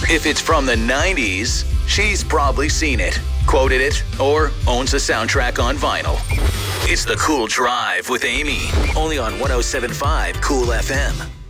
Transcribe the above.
If it's from the 90s, she's probably seen it, quoted it, or owns the soundtrack on vinyl. It's The Cool Drive with Amy, only on 107.5 Cool FM.